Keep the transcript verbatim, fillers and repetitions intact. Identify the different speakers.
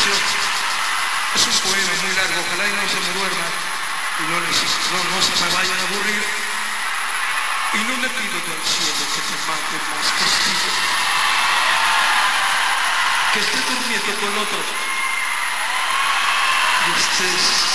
Speaker 1: canción. Es un poema muy largo, ojalá y no se me duerma y no, les, no, no se me vayan a aburrir. Y no le pido yo al cielo que te mate más castigo, que estés durmiendo con otro y estés